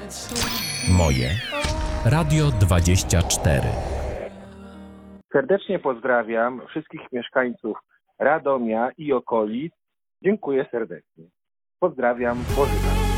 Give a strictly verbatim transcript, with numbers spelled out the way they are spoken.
Moje Radio dwadzieścia cztery. Serdecznie pozdrawiam wszystkich mieszkańców Radomia i okolic. Dziękuję serdecznie. Pozdrawiam, Bożyna.